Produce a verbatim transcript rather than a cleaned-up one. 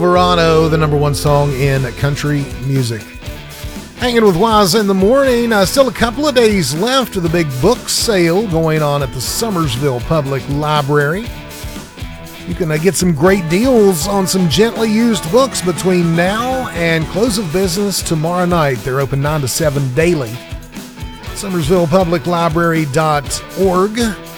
Verano, the number one song in country music. Hanging with Wise in the morning. Uh, still a couple of days left of the big book sale going on at the Summersville Public Library. You can uh, get some great deals on some gently used books between now and close of business tomorrow night. They're open nine to seven daily. Summersville Public Library dot org.